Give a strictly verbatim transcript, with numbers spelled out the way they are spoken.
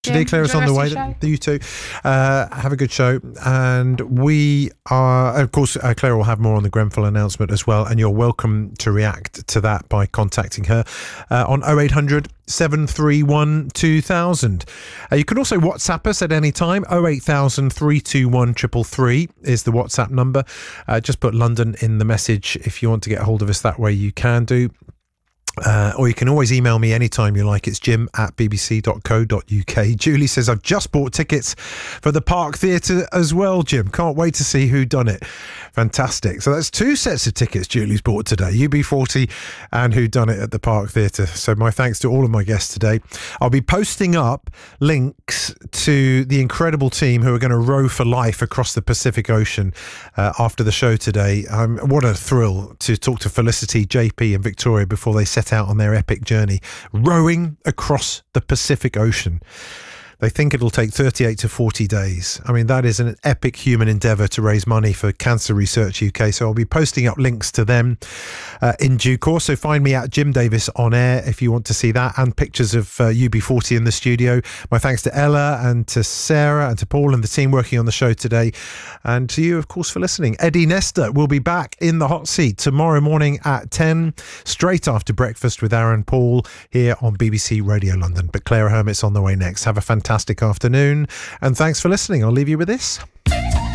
Today, Claire's on the way. You two uh, have a good show, and we are, of course, uh, Claire will have more on the Grenfell announcement as well, and you're welcome to react to that by contacting her uh, on oh eight hundred, seven three one, two thousand. Uh, you can also WhatsApp us at any time. oh eight thousand, three two one, three three three is the WhatsApp number. Uh, just put London in the message. If you want to get hold of us that way, you can do. Uh, or you can always email me anytime you like. It's jim at bbc dot co dot uk. Julie says, I've just bought tickets for the Park Theatre as well, Jim. Can't wait to see who done it. Fantastic. So that's two sets of tickets Julie's bought today. U B forty and Who Done It at the Park Theatre. So my thanks to all of my guests today. I'll be posting up links to the incredible team who are going to row for life across the Pacific Ocean uh, after the show today. Um, what a thrill to talk to Felicity, J P and Victoria before they set out on their epic journey, rowing across the Pacific Ocean. They think it'll take thirty-eight to forty days. I mean, that is an epic human endeavour to raise money for Cancer Research U K. So I'll be posting up links to them uh, in due course. So find me at Jim Davis on air if you want to see that, and pictures of uh, U B forty in the studio. My thanks to Ella and to Sarah and to Paul and the team working on the show today. And to you, of course, for listening. Eddie Nesta will be back in the hot seat tomorrow morning at ten, straight after breakfast with Aaron Paul here on B B C Radio London. But Clara Hermit's on the way next. Have a fantastic afternoon, and thanks for listening. I'll leave you with this.